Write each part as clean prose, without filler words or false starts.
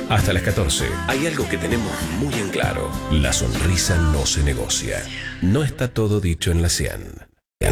Hasta las 14. Hay algo que tenemos muy en claro. La sonrisa no se negocia. No está todo dicho en la 100.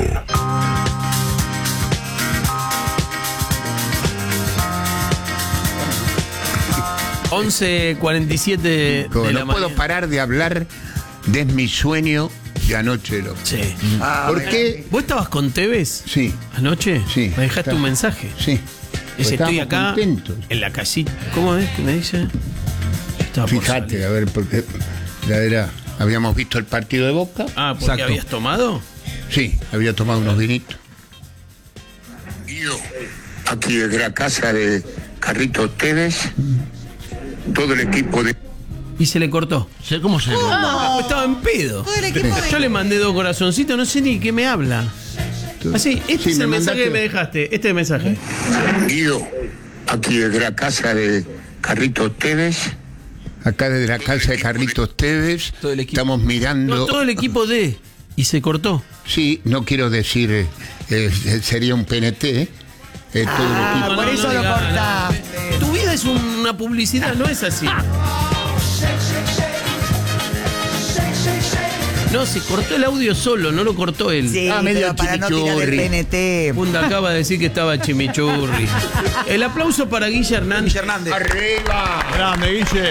11:47 de la mañana. No puedo parar de hablar de mi sueño de anoche. Sí. ¿Por qué? ¿Vos estabas con Tevez? Sí. ¿Anoche? Sí. Me dejaste un mensaje. Sí. Ese estoy Estábamos acá contentos. en la casita. ¿Cómo es que me dice? Estaba por Fíjate, salir. a ver, porque habíamos visto el partido de Boca. Ah, ¿porque Exacto. habías tomado? Sí, había tomado unos vinitos. Yo, aquí desde la casa de Carlitos Tevez, todo el equipo de... Y se le cortó. ¿Cómo se Ah, estaba en pedo. Todo el equipo de... Yo le mandé 2 corazoncitos, no sé ni qué me habla. Así, este Sí, es el me mensaje mandaste- que me dejaste. Este es el mensaje. Guido, aquí desde la casa de Carlitos Tevez, Acá desde la casa de Carlitos Tevez Todo el equipo. estamos mirando. No, todo el equipo de. Y se cortó. Sí, no quiero decir, sería un PNT. Todo el equipo. por eso lo corta. Tu vida es una publicidad, no es así. No, se cortó el audio solo, no lo cortó él. Sí, medio pero para no tirar el chimichurri. PNT. Funda acaba de decir que estaba chimichurri. El aplauso para Guille Hernández. ¡Arriba! Grande, Guille.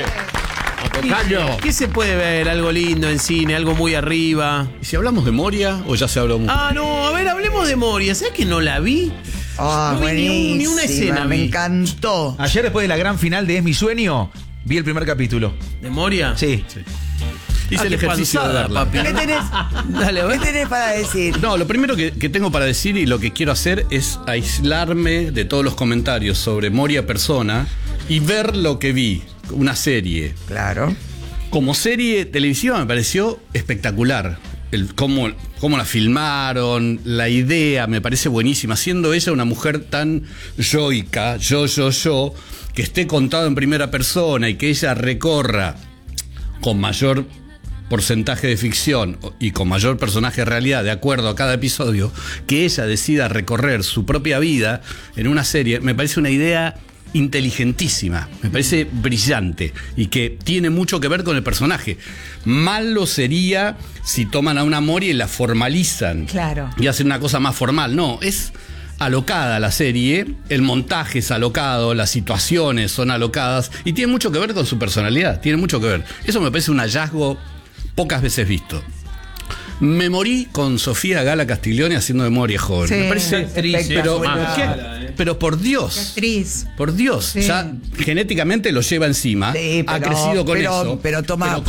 ¿Qué se puede ver? Algo lindo en cine, algo muy arriba. ¿Y si hablamos de Moria o ya se habló mucho? Ah, no, a ver, hablemos de Moria. ¿Sabes que no la vi? Ah, No vi ni una escena. me vi. encantó. Ayer, después de la gran final de Es mi sueño, vi el primer capítulo. ¿De Moria? Sí. Hice el qué ejercicio de panzada, verla. papi. ¿Qué tenés, Dale, a ¿Qué ver. tenés para decir? No, lo primero que tengo para decir y lo que quiero hacer es aislarme de todos los comentarios sobre Moria persona y ver lo que vi, una serie. Claro. Como serie televisiva me pareció espectacular. Cómo la filmaron, la idea me parece buenísima. Siendo ella una mujer tan yoica, yo, que esté contado en primera persona y que ella recorra con mayor porcentaje de ficción y con mayor personaje de realidad de acuerdo a cada episodio, que ella decida recorrer su propia vida en una serie, me parece una idea inteligentísima, me parece brillante y que tiene mucho que ver con el personaje. Malo sería si toman a una Moria y la formalizan. Claro. Y hacen una cosa más formal. No, es alocada la serie, el montaje es alocado, las situaciones son alocadas y tiene mucho que ver con su personalidad, tiene mucho que ver. Eso me parece un hallazgo pocas veces visto. Me morí con Sofía Gala Castiglione haciendo de Moria joven. Sí, Me parece espectacular. pero por Dios. Actriz. Por Dios, Sí. ya genéticamente lo lleva encima, Sí, ha crecido con eso. Pero toma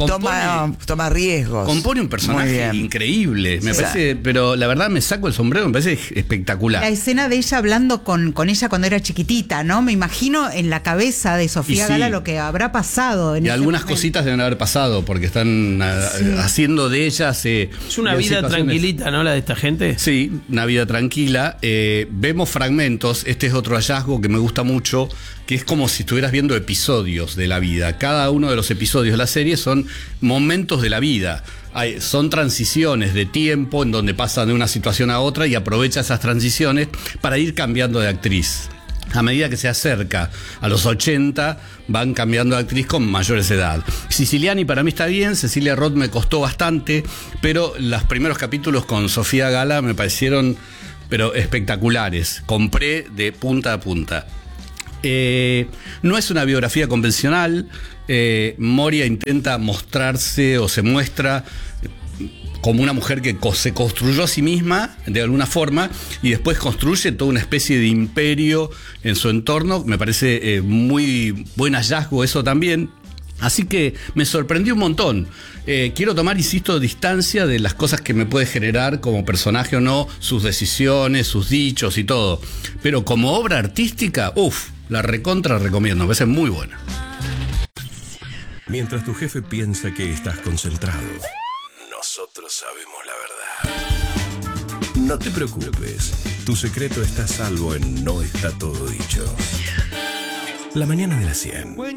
riesgos. Compone un Muy personaje bien. increíble, me Sí. parece, pero la verdad me saco el sombrero, me parece espectacular. La escena de ella hablando con ella cuando era chiquitita, ¿no? Me imagino en la cabeza de Sofía Y sí. Gala lo que habrá pasado. En Y ese algunas momento. cositas deben haber pasado, porque están haciendo de ellas... Es una vida tranquilita, ¿no? La de esta gente. Sí, una vida tranquila. Vemos fragmentos, este es otro hallazgo que me gusta mucho, que es como si estuvieras viendo episodios de la vida. Cada uno de los episodios de la serie son momentos de la vida. Son transiciones de tiempo en donde pasan de una situación a otra y aprovecha esas transiciones para ir cambiando de actriz. A medida que se acerca a los 80, van cambiando de actriz con mayores edad. Siciliani para mí está bien, Cecilia Roth me costó bastante, pero los primeros capítulos con Sofía Gala me parecieron pero espectaculares. Compré de punta a punta. No es una biografía convencional. Moria intenta mostrarse o se muestra como una mujer que se construyó a sí misma de alguna forma y después construye toda una especie de imperio en su entorno. Me parece muy buen hallazgo eso también. Así que me sorprendió un montón. Quiero tomar, insisto, distancia de las cosas que me puede generar como personaje o no, sus decisiones, sus dichos y todo. Pero como obra artística, la recontra recomiendo, me parece muy buena. Mientras tu jefe piensa que estás concentrado, nosotros sabemos la verdad. No te preocupes, tu secreto está a salvo en No está todo dicho. La mañana de la 100.